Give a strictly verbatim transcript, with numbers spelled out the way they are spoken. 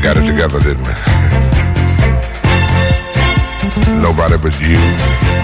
got it together, didn't we? Nobody but you